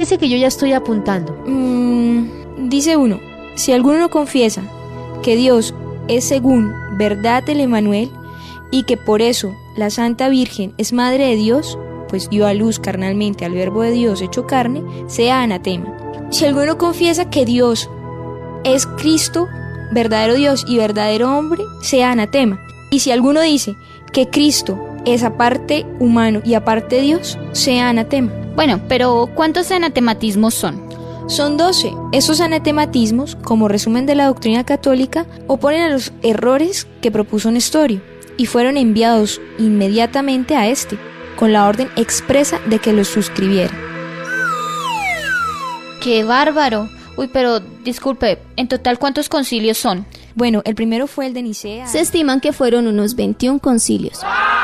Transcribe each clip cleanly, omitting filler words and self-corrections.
dice que yo ya estoy apuntando? Dice uno, si alguno no confiesa que Dios es según verdad el Emmanuel y que por eso la Santa Virgen es Madre de Dios, pues dio a luz carnalmente al Verbo de Dios hecho carne, sea anatema. Si alguno confiesa que Dios es Cristo, verdadero Dios y verdadero hombre, sea anatema. Y si alguno dice que Cristo es aparte humano y aparte Dios, sea anatema. Bueno, pero ¿cuántos anatematismos son? Son 12. Esos anatematismos, como resumen de la doctrina católica, oponen a los errores que propuso Nestorio y fueron enviados inmediatamente a este, con la orden expresa de que los suscribiera. ¡Qué bárbaro! Uy, pero disculpe, ¿en total cuántos concilios son? Bueno, el primero fue el de Nicea. Se estiman que fueron unos 21 concilios.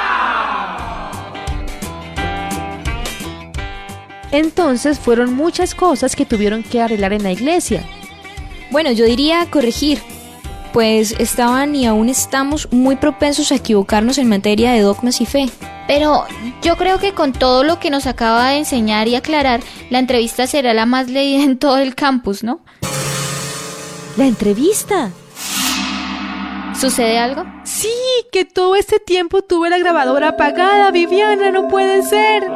Entonces fueron muchas cosas que tuvieron que arreglar en la iglesia. Bueno, yo diría corregir, pues estaban y aún estamos muy propensos a equivocarnos en materia de dogmas y fe. Pero yo creo que con todo lo que nos acaba de enseñar y aclarar, la entrevista será la más leída en todo el campus, ¿no? ¿La entrevista? ¿Sucede algo? Sí, que todo este tiempo tuve la grabadora apagada, Viviana, no puede ser.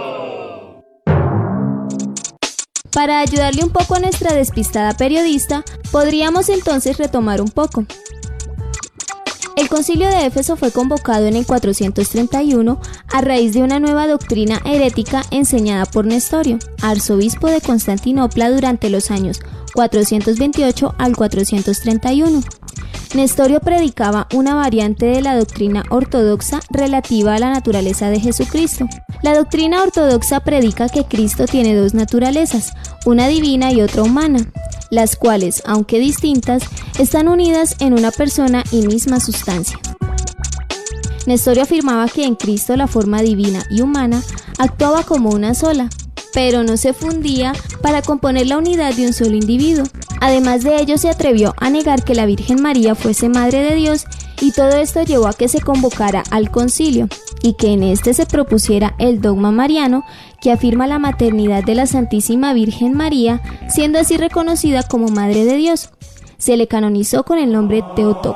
Para ayudarle un poco a nuestra despistada periodista, podríamos entonces retomar un poco. El concilio de Éfeso fue convocado en el 431 a raíz de una nueva doctrina herética enseñada por Nestorio, arzobispo de Constantinopla durante los años 428 al 431. Nestorio predicaba una variante de la doctrina ortodoxa relativa a la naturaleza de Jesucristo. La doctrina ortodoxa predica que Cristo tiene dos naturalezas, una divina y otra humana, las cuales, aunque distintas, están unidas en una persona y misma sustancia. Nestorio afirmaba que en Cristo la forma divina y humana actuaba como una sola, pero no se fundía para componer la unidad de un solo individuo. Además de ello, se atrevió a negar que la Virgen María fuese Madre de Dios, y todo esto llevó a que se convocara al concilio y que en este se propusiera el dogma mariano, que afirma la maternidad de la Santísima Virgen María, siendo así reconocida como Madre de Dios. Se le canonizó con el nombre Teotocos.